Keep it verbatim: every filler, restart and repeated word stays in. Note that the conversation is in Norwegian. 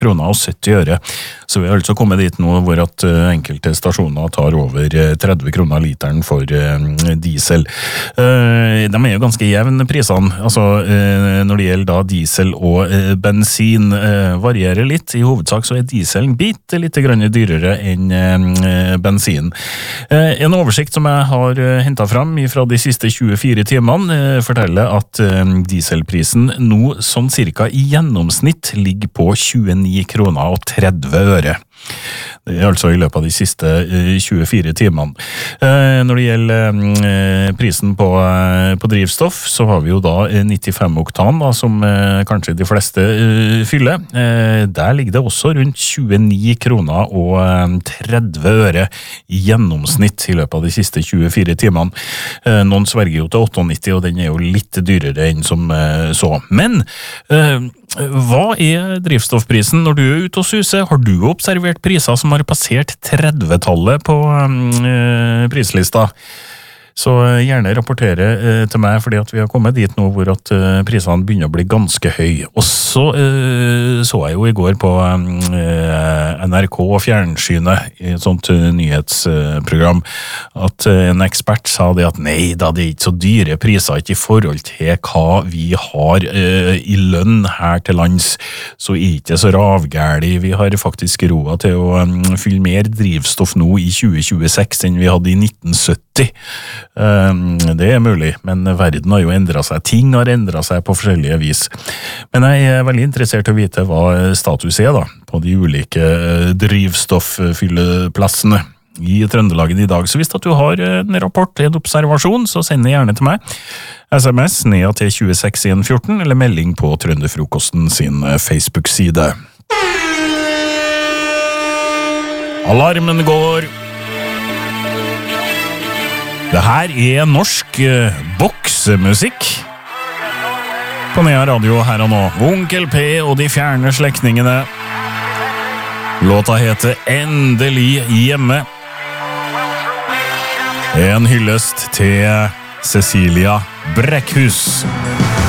kroner og sytti øre. Så vi har altså kommet dit nå hvor at enkelte stasjoner tar over tretti kroner literen for diesel. De er jo ganske jevne prisene, altså når det gjelder da diesel og bensin varierer litt. I hovedsak så er dieselen bitte litt grann dyrere enn bensin. En oversikt som jeg har hentet fram fra de siste tjuefire timene forteller at dieselprisen nå sånn cirka i gjennomsnitt ligger på tjueni kroner og tretti øre. Det er altså i løpet av de siste tjuefire timene. Når det gjelder prisen på, på drivstoff, så har vi jo da nittifem oktan, da, som kanskje de fleste fyller. Der ligger det også rundt tjueni kroner og tretti øre i gjennomsnitt i løpet av de siste tjuefire timene. Noen sverger jo til nittiåtte, og den er jo litt dyrere enn som så. Men hva er drivstoffprisen når du er ute og suser? Har du observert priser som har passert trettitallet på øh, prislista? Så gjerne rapportere eh, til meg, fordi at vi har kommet dit nå hvor at eh, prisene begynner å bli ganske høy. Og så eh, så jeg jo i går på eh, N R K og fjernsynet i et sånt uh, nyhetsprogram at uh, en ekspert sa det at nei da, det er ikke så dyre priser, ikke i forhold til hva vi har uh, i lønn her til lands, så er ikke så ravgærlig. Vi har faktisk råd til å um, fylle mer drivstoff nå i tjue tjueseks enn vi hadde i nitten sytti. Um, det er mulig, men verden har jo endret seg. Ting har endret seg på forskjellige vis. Men jeg er veldig interessert i å vite hva status er da, på de ulike drivstofffylleplassene i Trøndelagen i dag. Så hvis at du har en rapport, en observasjon, så send det gjerne til meg. S M S ned til tjueseks en fjorten, eller melding på Trønderfrokosten sin Facebook-side. Alarmen går! Det her er norsk uh, boksemusikk på Nea Radio her og nå. Onkel P og de fjerne slektningene. Låta heter Endelig hjemme. En hyllest til Cecilia Brækhus.